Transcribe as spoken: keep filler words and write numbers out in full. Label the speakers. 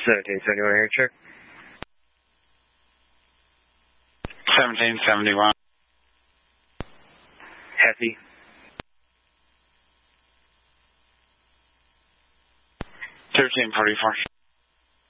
Speaker 1: seventeen seventy-one air check.
Speaker 2: seventeen seventy-one.
Speaker 1: Happy.
Speaker 2: thirteen forty-four.